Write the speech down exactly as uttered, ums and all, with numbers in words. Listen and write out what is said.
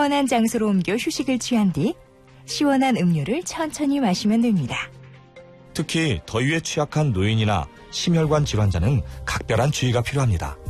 시원한 장소로 옮겨 휴식을 취한 뒤 시원한 음료를 천천히 마시면 됩니다. 특히 더위에 취약한 노인이나 심혈관 질환자는 각별한 주의가 필요합니다.